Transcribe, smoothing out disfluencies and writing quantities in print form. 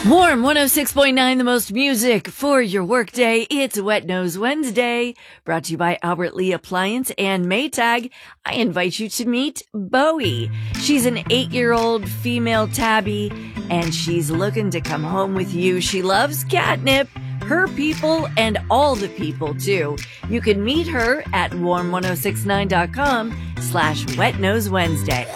Warm 106.9, the most music for your workday. It's Wet Nose Wednesday, brought to you by Albert Lee Appliance and Maytag. I invite you to meet Bowie. She's an 8-year-old female tabby, and she's looking to come home with you. She loves catnip, her people, and all the people, too. You can meet her at warm1069.com/Wet Nose Wednesday.